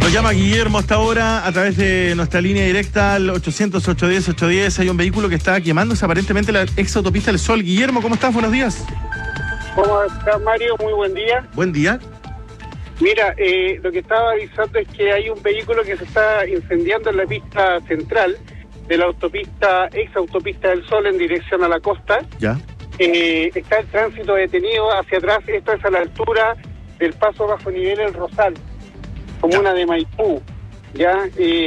Nos llama Guillermo hasta ahora a través de nuestra línea directa al 800-810-810. Hay un vehículo que está quemándose aparentemente la ex autopista del Sol. Guillermo, ¿cómo estás? Buenos días. ¿Cómo estás, Mario? Muy buen día. Buen día. Mira, lo que estaba avisando es que hay un vehículo que se está incendiando en la pista central de la ex autopista del Sol en dirección a la costa. Ya. Está el tránsito detenido hacia atrás. Esto es a la altura del paso bajo nivel El Rosal, comuna de Maipú. Ya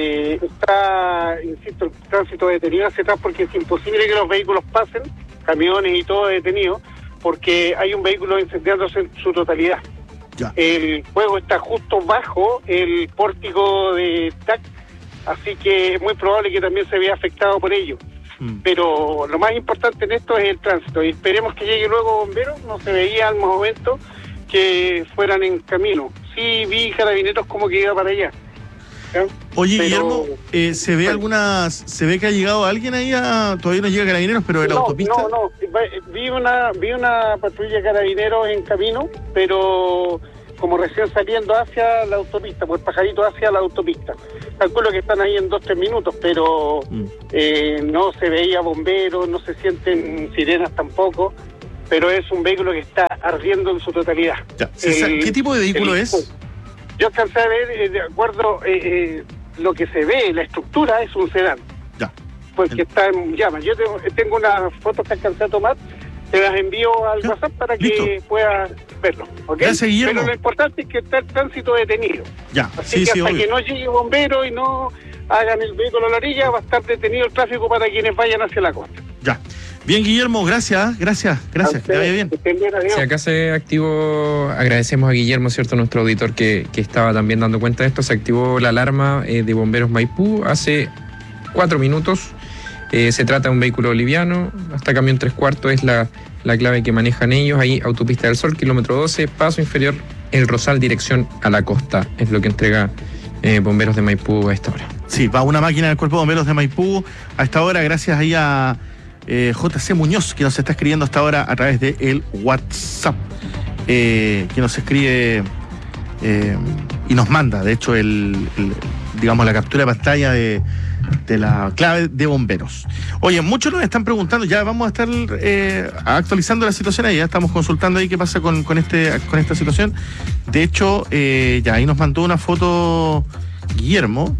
está, insisto, el tránsito detenido hacia atrás porque es imposible que los vehículos pasen, camiones y todo detenido, porque hay un vehículo incendiándose en su totalidad. Ya. El fuego está justo bajo el pórtico de TAC, así que es muy probable que también se vea afectado por ello. Pero lo más importante en esto es el tránsito, y esperemos que llegue luego bomberos. No se veía al momento que fueran en camino. Sí vi carabineros como que iba para allá. ¿Ya? Oye, pero, Guillermo, ¿se ve que ha llegado alguien ahí todavía no llega carabineros, pero de la autopista? No, vi una patrulla de carabineros en camino, pero como recién saliendo hacia la autopista, pues Pajarito hacia la autopista. Calculo que están ahí en 2-3 minutos, pero no se veía bomberos, no se sienten sirenas tampoco, pero es un vehículo que está ardiendo en su totalidad. Ya. ¿Qué tipo de vehículo es? Yo alcancé a ver, de acuerdo, lo que se ve, la estructura es un sedán. Ya. Porque está en llamas. Yo tengo unas fotos que alcancé a tomar, te las envío al WhatsApp para que puedas verlo. ¿Okay? Gracias, Guillermo. Pero lo importante es que está el tránsito detenido. Ya, Así que hasta que no llegue bombero y no hagan el vehículo a la orilla, va a estar detenido el tráfico para quienes vayan hacia la costa. Ya. Bien, Guillermo, gracias. Que te vaya bien. Si acá se activó, agradecemos a Guillermo, ¿cierto? Nuestro auditor que estaba también dando cuenta de esto. Se activó la alarma de bomberos Maipú hace 4 minutos. Se trata de un vehículo liviano, hasta camión 3/4 es la clave que manejan ellos. Ahí, autopista del Sol, kilómetro 12, paso inferior, El Rosal, dirección a la costa. Es lo que entrega bomberos de Maipú a esta hora. Sí, va una máquina del Cuerpo de Bomberos de Maipú a esta hora, gracias ahí a JC Muñoz, que nos está escribiendo hasta ahora a través de el WhatsApp, que nos escribe y nos manda, de hecho, digamos, la captura de pantalla de la clave de bomberos. Oye, muchos nos están preguntando, ya vamos a estar actualizando la situación ahí, ya estamos consultando ahí qué pasa con esta situación. De hecho, ya ahí nos mandó una foto Guillermo,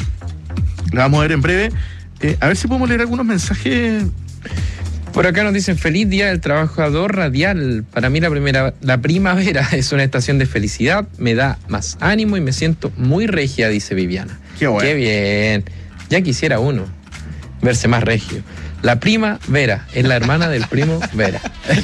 la vamos a ver en breve. A ver si podemos leer algunos mensajes. Por acá nos dicen: feliz día del trabajador radial. Para mí la primavera es una estación de felicidad, me da más ánimo y me siento muy regia, dice Viviana. Qué bueno. Qué bien. Ya quisiera uno verse más regio. La prima Vera es la hermana del primo Vera.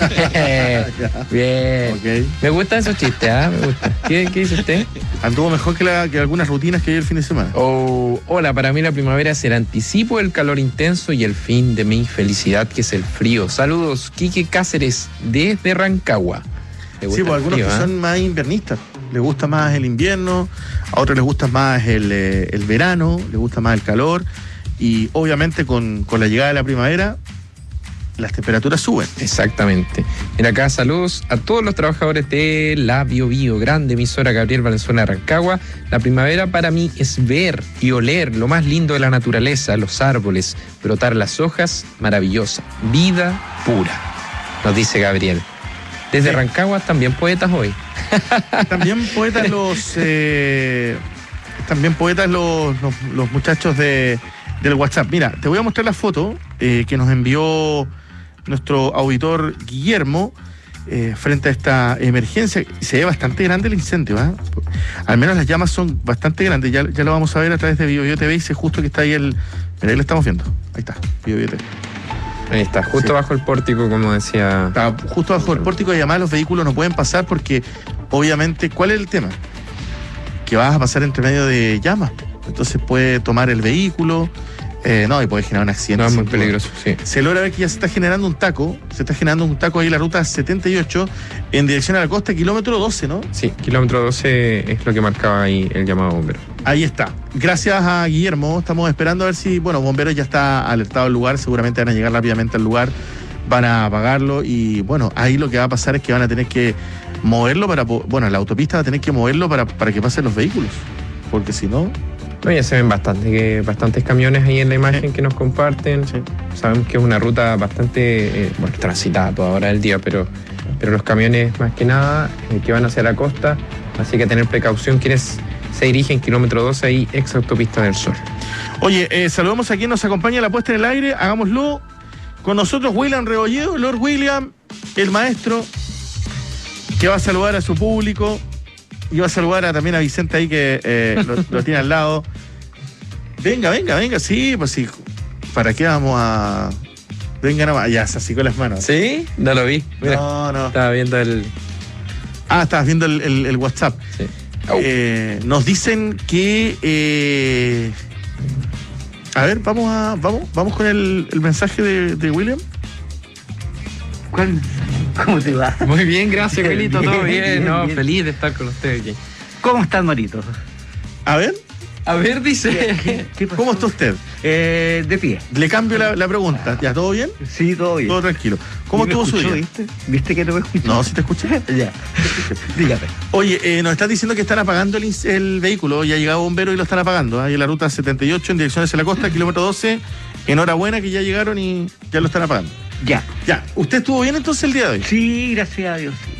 Bien. Okay. Me gustan esos chistes, me gusta. ¿Qué dice usted? Anduvo mejor que algunas rutinas que hay el fin de semana. Hola, para mí la primavera es el anticipo del calor intenso y el fin de mi felicidad, que es el frío. Saludos, Quique Cáceres, desde Rancagua. Sí, pues algunos que son más invernistas. Les gusta más el invierno, a otros les gusta más el verano, les gusta más el calor. Y obviamente con la llegada de la primavera, las temperaturas suben. Exactamente. Mira acá, saludos a todos los trabajadores de la Biobío, grande emisora Gabriel Valenzuela de Rancagua. La primavera para mí es ver y oler lo más lindo de la naturaleza, los árboles, brotar las hojas, maravillosa, vida pura, nos dice Gabriel. Desde Rancagua, también poetas hoy. También poetas los muchachos del WhatsApp. Mira, te voy a mostrar la foto que nos envió nuestro auditor Guillermo frente a esta emergencia. Se ve bastante grande el incendio, ¿eh? Al menos las llamas son bastante grandes. Ya lo vamos a ver a través de BioBio TV. Dice justo que está ahí mira, ahí lo estamos viendo. Ahí está, BioBio TV. Ahí está, justo bajo el pórtico, como decía. Está justo bajo el pórtico, y además los vehículos no pueden pasar porque, obviamente, ¿cuál es el tema? Que vas a pasar entre medio de llamas. Entonces puede tomar el vehículo, y puede generar un accidente. No, es muy peligroso, sí. Se logra ver que ya se está generando un taco ahí en la ruta 78 en dirección a la costa, kilómetro 12, ¿no? Sí, kilómetro 12 es lo que marcaba ahí el llamado bombero. Ahí está. Gracias a Guillermo, estamos esperando a ver si, bomberos ya está alertado al lugar, seguramente van a llegar rápidamente al lugar, van a apagarlo y, ahí lo que va a pasar es que van a tener que moverlo la autopista va a tener que moverlo para que pasen los vehículos. porque si no... No, ya se ven bastantes camiones ahí en la imagen que nos comparten. Sí. Sabemos que es una ruta bastante transitada a toda hora del día, pero los camiones más que nada que van hacia la costa, así que tener precaución quienes se dirigen kilómetro 12 ahí, ex autopista del Sol. Oye, saludamos a quien nos acompaña en la puesta en el aire, hagámoslo con nosotros, William Rebolledo, Lord William, el maestro, que va a saludar a su público. Y va a saludar también a Vicente ahí que lo tiene al lado. Venga, sí, pues sí. ¿Para qué vamos a...? Venga nomás. Ya, se así con las manos. ¿Sí? No lo vi. Mira, no. Estaba viendo el... Estabas viendo el WhatsApp. Sí. Nos dicen que... A ver, vamos con el mensaje de William. ¿Cuál? ¿Cómo te va? Muy bien, gracias, Wilito. Todo bien. No, bien. Feliz de estar con ustedes aquí. ¿Cómo estás, Marito? A ver, A ver, dice... ¿Qué pasó? ¿cómo está usted? De pie. Le cambio la pregunta. ¿Ya, todo bien? Sí, todo bien. Todo tranquilo. ¿Cómo ¿Me estuvo su escuchó, día? ¿Viste? ¿Viste que no me escuchó? No, sí te escuché. Ya. Dígame. Oye, nos están diciendo que están apagando el vehículo. Ya ha llegado bombero y lo están apagando. Ahí en la ruta 78 en dirección hacia la costa, kilómetro 12. Enhorabuena que ya llegaron y ya lo están apagando. Ya. Ya, ¿usted estuvo bien entonces el día de hoy? Sí, gracias a Dios.